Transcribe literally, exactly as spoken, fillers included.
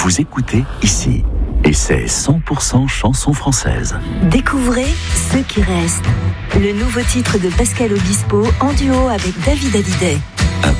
Vous écoutez ici. Et c'est cent pour cent chanson française. Découvrez Ceux qui restent. Le nouveau titre de Pascal Obispo en duo avec David Hallyday.